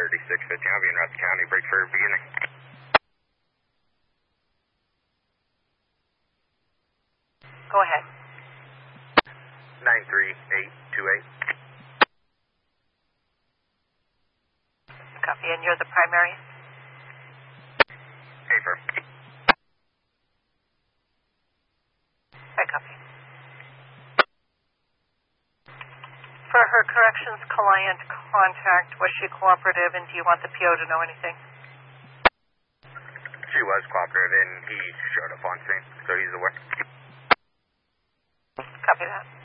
3650, I'll be in Route County, break for beginning. Go ahead. 93828. Copy, and you're the primary? Paper. I copy. For her corrections client contact, was she cooperative, and do you want the PO to know anything? She was cooperative, and he showed up on scene, so he's aware. Copy that.